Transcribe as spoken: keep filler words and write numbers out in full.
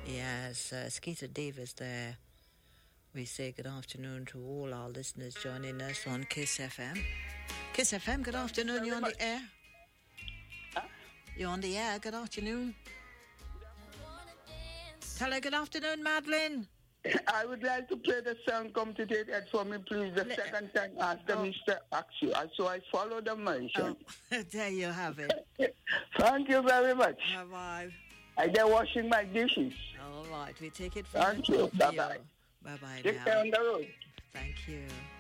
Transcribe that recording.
Yes, uh, Skeeter Davis there. We say good afternoon to all our listeners joining us on Kiss F M. Kiss F M, good afternoon. You're on the air. Huh? You're on the air. Good afternoon. Hello, good afternoon, Madeline. I would like to play the song Come to Take It for me, please. The Le- second time after oh. Mister asked you. So I follow the motion. Oh, there you have it. Thank you very much. Bye-bye. I get washing my dishes. All right, we take it from Thank you. Bye-bye. Bye-bye Take now. care on the road. Thank you.